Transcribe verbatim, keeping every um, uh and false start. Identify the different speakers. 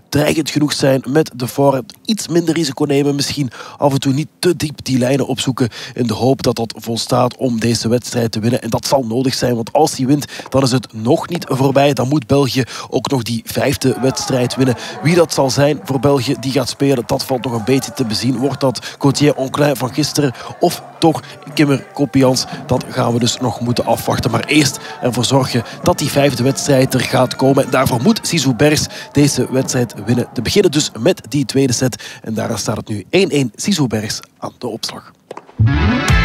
Speaker 1: dreigend genoeg zijn met de voorhand. Iets minder risico nemen, misschien af en toe niet te diep die lijnen opzoeken in de hoop dat dat volstaat om deze wedstrijd te winnen. En dat zal nodig zijn, want als hij wint, dan is het nog niet voorbij. Dan moet België ook nog die vijfde wedstrijd winnen. Wie dat zal zijn voor België die gaat spelen, dat valt nog een beetje te bezien. Wordt dat Gauthier-Onclin van gisteren of toch Kimmer Kopians? Dat gaan we dus nog moeten afwachten. Maar eerst ervoor zorgen dat die vijfde wedstrijd er gaat komen. En daarvoor moet Zizou Bergs deze wedstrijd winnen. Te beginnen dus met die tweede set. En daar staat het nu één-één Zizou Bergs aan de opslag.